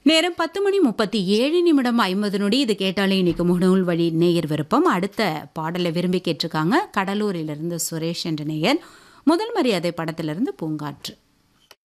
நேரம் 10:37 இது கேட்டாலே இன்னைக்கு முகநூல் வழி நேயர் விருப்பம். அடுத்த பாடலை விரும்பி கேட்டிருக்காங்க கடலூரிலிருந்து சுரேஷ் என்ற நேயர். முதல் மரியாதை படத்திலிருந்து பூங்காற்று.